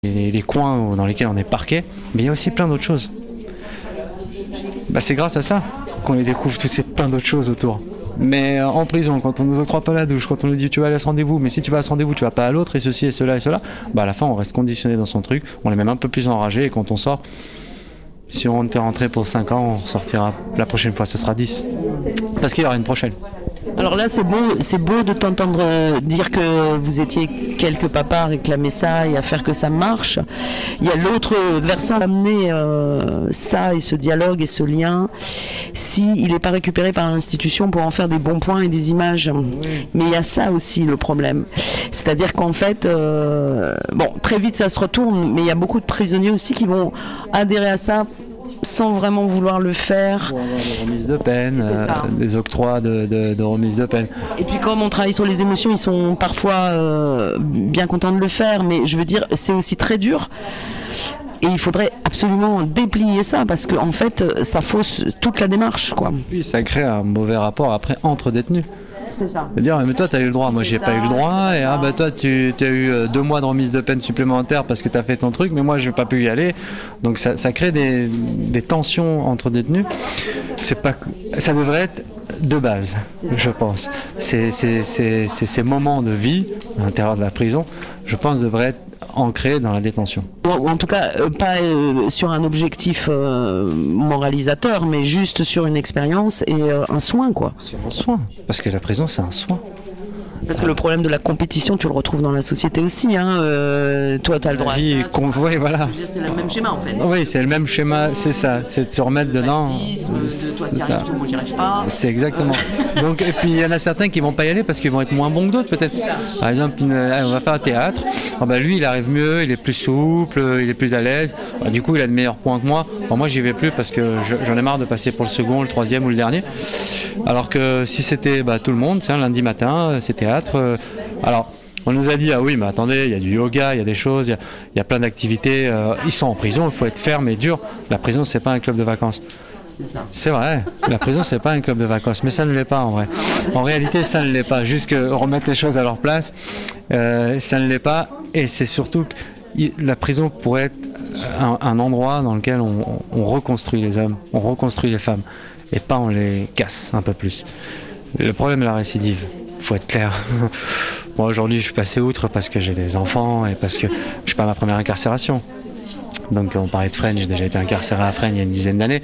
les coins dans lesquels on est parqué, mais il y a aussi plein d'autres choses. C'est grâce à ça qu'on les découvre plein d'autres choses autour. Mais en prison, quand on nous octroie pas la douche, quand on nous dit tu vas aller à ce rendez-vous, mais si tu vas à ce rendez-vous, tu vas pas à l'autre, et ceci et cela et cela, à la fin on reste conditionné dans son truc, on est même un peu plus enragé, et quand on sort, si on était rentré pour 5 ans, on ressortira la prochaine fois, ce sera 10. Parce qu'il y aura une prochaine. Alors là, c'est beau de t'entendre dire que vous étiez quelques papas à réclamer ça et à faire que ça marche. Il y a l'autre versant d'amener ça et ce dialogue et ce lien, s'il n'est pas récupéré par l'institution pour en faire des bons points et des images. Mais il y a ça aussi le problème. C'est-à-dire qu'en fait, très vite ça se retourne, mais il y a beaucoup de prisonniers aussi qui vont adhérer à ça sans vraiment vouloir le faire. Pour avoir des remises de peine, des octrois de remises de peine. Et puis comme on travaille sur les émotions, ils sont parfois bien contents de le faire, mais je veux dire, c'est aussi très dur. Et il faudrait absolument déplier ça, parce qu'en fait, ça fausse toute la démarche, quoi. Puis ça crée un mauvais rapport après entre détenus. C'est ça. Dire mais toi t'as eu le droit, moi j'ai pas eu le droit, et toi tu as eu 2 mois de remise de peine supplémentaire parce que t'as fait ton truc, mais moi j'ai pas pu y aller. Donc ça crée des tensions entre détenus. Ça devrait être de base, je pense. Ces moments de vie à l'intérieur de la prison, je pense, devraient être ancrés dans la détention. Ou en tout cas, pas sur un objectif moralisateur, mais juste sur une expérience et un soin, quoi. Sur un soin, parce que la prison, c'est un soin. Parce que le problème de la compétition, tu le retrouves dans la société aussi. Hein. Toi, tu as le droit à ça. Oui, voilà. C'est le même schéma, en fait. Oui, c'est le même schéma, c'est ça. C'est de se remettre dedans. Toi, t'y arrives, moi, j'y arrive pas. C'est exactement. Donc, et puis, il y en a certains qui vont pas y aller parce qu'ils vont être moins bons que d'autres, peut-être. Par exemple, on va faire un théâtre. Lui, il arrive mieux, il est plus souple, il est plus à l'aise. Du coup, il a de meilleurs points que moi. Moi, j'y vais plus parce que j'en ai marre de passer pour le second, le troisième ou le dernier. Alors que si c'était tout le monde, lundi matin, c'est théâtre. Alors, on nous a dit, ah oui, mais attendez, il y a du yoga, il y a des choses, il y a plein d'activités. Ils sont en prison, il faut être ferme et dur. La prison, c'est pas un club de vacances. C'est vrai, la prison, c'est pas un club de vacances, mais ça ne l'est pas en vrai. En réalité, ça ne l'est pas. Juste que remettre les choses à leur place, ça ne l'est pas. Et c'est surtout que la prison pourrait être un endroit dans lequel on reconstruit les hommes, on reconstruit les femmes, et pas on les casse un peu plus. Le problème est la récidive. Il faut être clair. Moi aujourd'hui je suis passé outre parce que j'ai des enfants et parce que je suis pas à ma première incarcération. Donc on parlait de Fresnes, j'ai déjà été incarcéré à Fresnes il y a une dizaine d'années.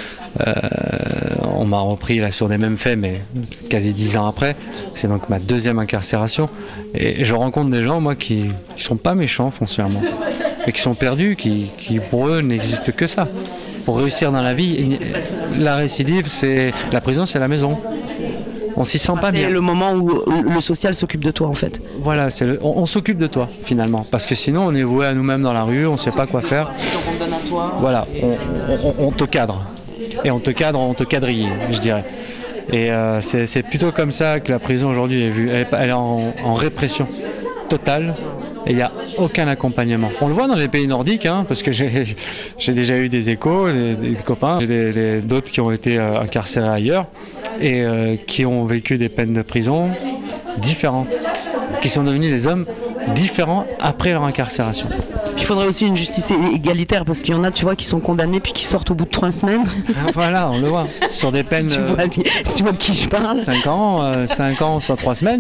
On m'a repris là sur des mêmes faits, mais quasi 10 ans après. C'est donc ma deuxième incarcération. Et je rencontre des gens, moi, qui sont pas méchants foncièrement, mais qui sont perdus, qui pour eux n'existe que ça. Pour réussir dans la vie, la récidive, la prison, c'est la maison. On s'y sent pas bien. C'est le moment où le social s'occupe de toi, en fait. Voilà, on s'occupe de toi, finalement. Parce que sinon, on est voué à nous-mêmes dans la rue, on ne sait pas quoi faire. Donc on donne à toi. Voilà, on te cadre. Et on te quadrille, je dirais. Et c'est plutôt comme ça que la prison aujourd'hui est vue. Elle est en répression totale. Et il n'y a aucun accompagnement. On le voit dans les pays nordiques, parce que j'ai déjà eu des échos, des copains, d'autres qui ont été incarcérés ailleurs et qui ont vécu des peines de prison différentes, qui sont devenus des hommes différents après leur incarcération. Il faudrait aussi une justice égalitaire, parce qu'il y en a, tu vois, qui sont condamnés puis qui sortent au bout de 3 semaines. Voilà, on le voit. Sur des peines... Si tu vois de qui je parle. 5 ans sur 3 semaines.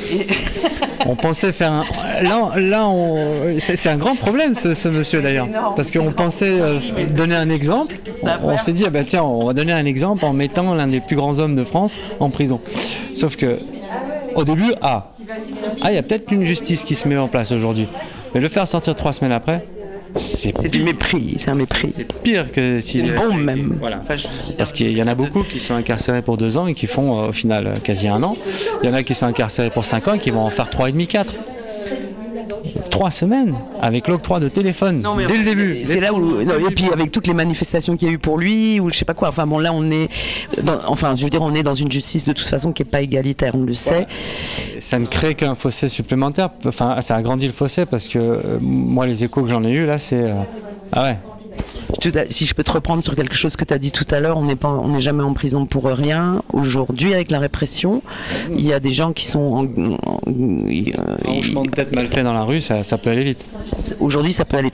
On pensait faire un... Là, c'est un grand problème, ce monsieur, d'ailleurs. Parce qu'on pensait donner un exemple. On s'est dit, tiens, on va donner un exemple en mettant l'un des plus grands hommes de France en prison. Sauf que, au début, il y a peut-être une justice qui se met en place aujourd'hui. Mais le faire sortir 3 semaines après, c'est du mépris, c'est un mépris. C'est pire que s'il est bon même. Voilà. Parce qu'il y en a beaucoup qui sont incarcérés pour 2 ans et qui font au final quasi 1 an. Il y en a qui sont incarcérés pour 5 ans et qui vont en faire 3,5, 4. 3 semaines avec l'octroi de téléphone dès le début. C'est là où, et puis avec toutes les manifestations qu'il y a eu pour lui, ou je sais pas quoi. Enfin bon, là on est, on est dans une justice de toute façon qui est pas égalitaire, on le sait. Ça ne crée qu'un fossé supplémentaire. Enfin, ça agrandit le fossé parce que moi les échos que j'en ai eu là, c'est si je peux te reprendre sur quelque chose que tu as dit tout à l'heure, on n'est jamais en prison pour rien. Aujourd'hui, avec la répression, il y a des gens qui sont Un hochement de tête mal fait dans la rue, ça peut aller vite. Aujourd'hui, ça peut aller